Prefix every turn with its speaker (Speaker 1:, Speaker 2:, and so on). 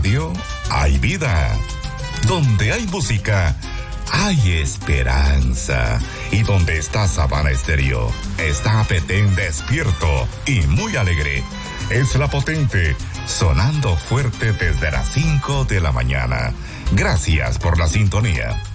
Speaker 1: radio hay vida. Donde hay música, hay esperanza. Y donde está Sabana Estéreo, está Petén despierto y muy alegre. Es La Potente, sonando fuerte desde las 5 de la mañana. Gracias por la sintonía.